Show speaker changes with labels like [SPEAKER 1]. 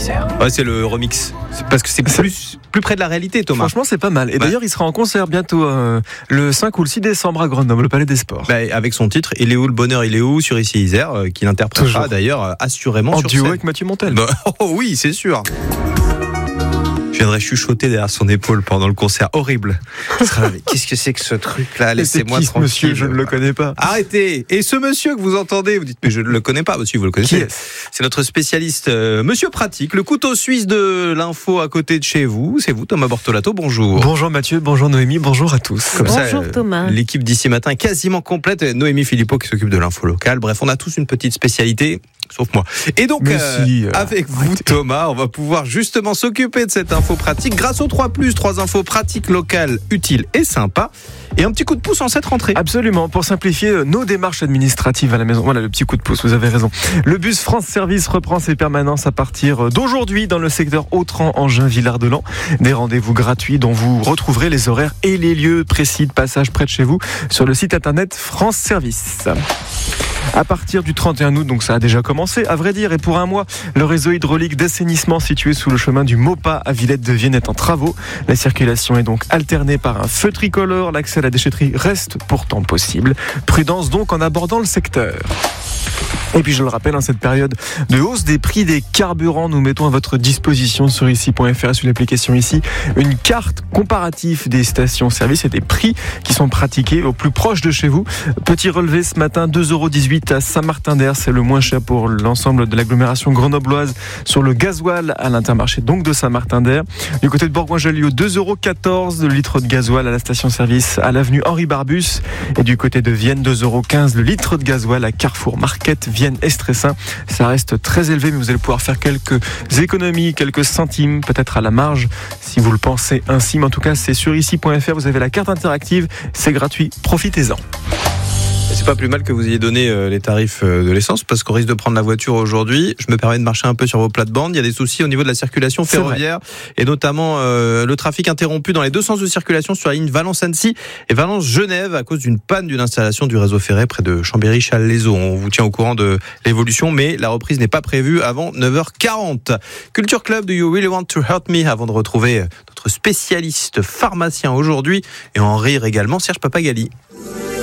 [SPEAKER 1] concert.
[SPEAKER 2] Ouais, c'est le remix. C'est parce que c'est plus près de la réalité, Thomas.
[SPEAKER 1] Franchement, c'est pas mal. Et d'ailleurs, il sera en concert bientôt le 5 ou le 6 décembre à Grenoble, au Palais des Sports.
[SPEAKER 2] Avec son titre Il est où le bonheur, il est où sur Ici Isère, qu'il interprétera d'ailleurs assurément
[SPEAKER 1] en
[SPEAKER 2] sur
[SPEAKER 1] duo
[SPEAKER 2] scène.
[SPEAKER 1] avec Mathieu Montel.
[SPEAKER 2] Oh oui, c'est sûr. Je viendrai chuchoter derrière son épaule pendant le concert. Horrible. Qu'est-ce que c'est que ce truc-là ? Laissez-moi tranquille.
[SPEAKER 1] Monsieur, je ne le connais pas.
[SPEAKER 2] Arrêtez. Et ce monsieur que vous entendez, vous dites mais je ne le connais pas. Monsieur, vous le connaissez. C'est notre spécialiste, Monsieur Pratique, le couteau suisse de l'info à côté de chez vous. C'est vous, Thomas Bortolato. Bonjour.
[SPEAKER 1] Bonjour Mathieu, bonjour Noémie, bonjour à tous.
[SPEAKER 3] Bonjour Thomas.
[SPEAKER 2] L'équipe d'ici matin est quasiment complète. Noémie Philippot qui s'occupe de l'info locale. Bref, on a tous une petite spécialité. Sauf moi. Et donc, avec vous, Thomas, on va pouvoir justement s'occuper de cette info pratique grâce aux 3+, 3 infos pratiques locales, utiles et sympas. Et un petit coup de pouce en cette rentrée.
[SPEAKER 1] Absolument, pour simplifier nos démarches administratives à la maison. Voilà le petit coup de pouce, vous avez raison. Le bus France Service reprend ses permanences à partir d'aujourd'hui dans le secteur Autran, Engin, Villard-de-Lans. Des rendez-vous gratuits dont vous retrouverez les horaires et les lieux précis de passage près de chez vous sur le site internet France Service. À partir du 31 août, donc ça a déjà commencé, à vrai dire, et pour un mois, le réseau hydraulique d'assainissement situé sous le chemin du Maupas à Villette-de-Vienne est en travaux. La circulation est donc alternée par un feu tricolore. L'accès à la déchetterie reste pourtant possible. Prudence donc en abordant le secteur. Et puis je le rappelle, en cette période de hausse des prix des carburants, nous mettons à votre disposition sur ici.fr, sur l'application ici, une carte comparative des stations-service et des prix qui sont pratiqués au plus proche de chez vous. Petit relevé ce matin, 2,18 € à Saint-Martin-d'Hers, c'est le moins cher pour l'ensemble de l'agglomération grenobloise sur le gasoil à l'Intermarché donc de Saint-Martin-d'Hers. Du côté de Bourgoin-Jallieu, 2,14 € le litre de gasoil à la station-service à l'avenue Henri Barbus. Et du côté de Vienne, 2,15 € le litre de gasoil à Carrefour Market Vienne-Estressin. Ça reste très élevé, mais vous allez pouvoir faire quelques économies, quelques centimes, peut-être à la marge, si vous le pensez ainsi. Mais en tout cas, c'est sur ici.fr, vous avez la carte interactive, c'est gratuit, profitez-en.
[SPEAKER 2] C'est pas plus mal que vous ayez donné les tarifs de l'essence parce qu'on risque de prendre la voiture aujourd'hui. Je me permets de marcher un peu sur vos plates-bandes. Il y a des soucis au niveau de la circulation ferroviaire et notamment le trafic interrompu dans les deux sens de circulation sur la ligne Valence-Annecy et Valence-Genève à cause d'une panne d'une installation du réseau ferré près de Chambéry-Challes-les-Eaux. On vous tient au courant de l'évolution, mais la reprise n'est pas prévue avant 9h40. Culture Club, Do You Really Want to Hurt Me, avant de retrouver notre spécialiste pharmacien aujourd'hui et en rire également, Serge Papagali.